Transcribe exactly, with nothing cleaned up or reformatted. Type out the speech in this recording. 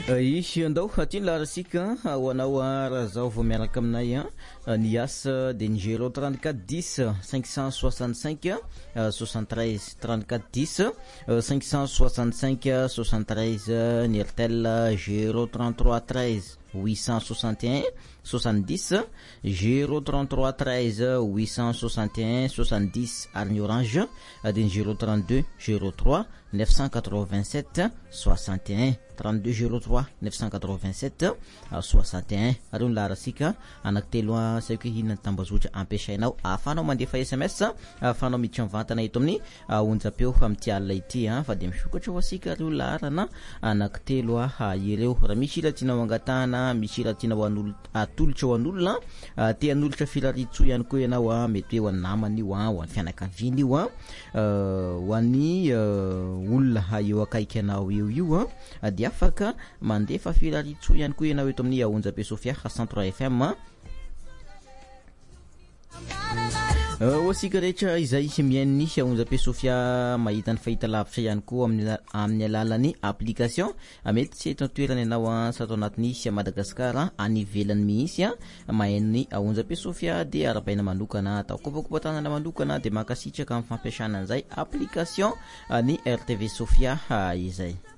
Ishi andao hatin larasika ho anao raha zao vao miaraka aminay ny asa de ny zéro trente-quatre dix cinq cent soixante-cinq soixante-treize trente-quatre dix cinq cent soixante-cinq soixante-treize ny Airtel zéro trente-trois treize huit cent soixante et un soixante-dix zéro trente-trois treize huit cent soixante et un soixante-dix ary ny Orange de ny zéro trente-deux zéro trois neuf cent quatre-vingt-sept soixante et un trente-deux zéro trois neuf cent quatre-vingt-sept soixante et un ary ny larasika anankitelo saiko hinana tambazotra ampiasainao ahafanao mandefa S M S ahafanao miditra mivantana eto amin'ny onjam-peo amin'ity alina ity fa de misokatra ho asika reo larana anankitelo ireo raha misy ila tianao angatahana misy ila tianao an'olo atolotra ho an'olona te hanolotra filaritso ihany koa ianao mety hoe ho an'ny namany io ho an'ny fianakaviany io ho an'ny olona eo akaiky anao eo io dia afaka mandefa filaritso ihany koa ianao eto amin'ny onjam-peo Sofia cent trois F M Osika rehetra izay miainy onjam-peo Sofia mahita ny fahita lavitra ihany koa amin'ny alalan'ny application mety tsy eto toerana ianao sato anatiny Madagasikara any ivelany mihitsy mahainy onjam-peo Sofia de arabaina manokana atao kopakopatanana manokana de makasitraka amin'ny fampiasana an'izay application ny R T V Sofia izay